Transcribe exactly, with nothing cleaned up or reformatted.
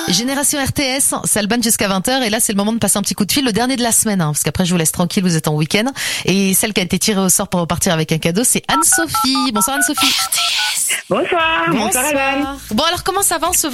Génération R T S, c'est Alban jusqu'à vingt heures. Et là, c'est le moment de passer un petit coup de fil, le dernier de la semaine, hein, parce qu'après, je vous laisse tranquille, vous êtes en week-end. Et celle qui a été tirée au sort pour repartir avec un cadeau, c'est Anne-Sophie. Bonsoir Anne-Sophie. Bonsoir. Bonsoir, Alban. Bon, alors comment ça va en ce